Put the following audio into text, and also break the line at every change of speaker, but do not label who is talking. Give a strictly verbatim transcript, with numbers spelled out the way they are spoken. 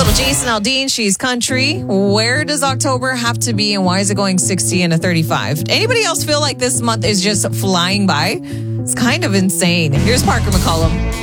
Little Jason Aldean, she's country. Where does October have to be and why is it going sixty and a thirty-five? Anybody else feel like this month is just flying by? It's kind of insane. Here's Parker McCollum.